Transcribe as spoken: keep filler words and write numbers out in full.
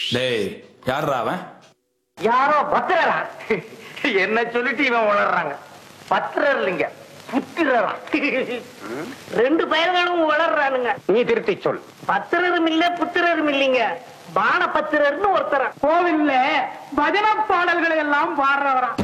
டேய் யாரா அவன்? யாரோ பத்திரரா. என்ன சொல்லிட்டு இவன் வளர்றாங்க. பத்திரர் இல்லைங்க, புத்திரரா. ரெண்டு பயல்களும் வளர்றானுங்க. நீ திருத்தி சொல். பத்திரரும் இல்ல புத்திரரும் இல்லைங்க, பான பத்திரர்னு ஒருத்தர. கோவில்ல பஜன பாடல்களை எல்லாம் பாடுறவரா.